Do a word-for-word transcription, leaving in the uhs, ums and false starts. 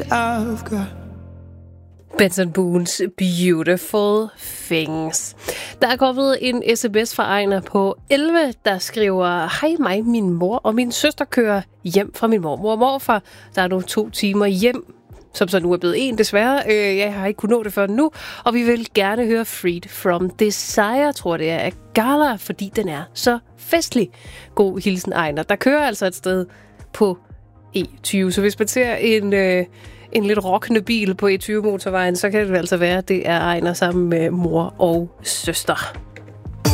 I've got. Benson Boones Beautiful Things. Der er kommet en sms fra Ejner på elleve, der skriver: Hej mig, min mor og min søster kører hjem fra min mormor og morfar. Der er nu to timer hjem, som så nu er blevet en desværre. Øh, jeg har ikke kunnet nå det før nu, og vi vil gerne høre Freed From Desire, tror det er, af Gala, fordi den er så festlig. God hilsen, Ejner. Der kører altså et sted på E tyve, så hvis man ser en... Øh, en lidt rockende bil på E tyve motorvejen, så kan det altså være, at det er Ejner sammen med mor og søster.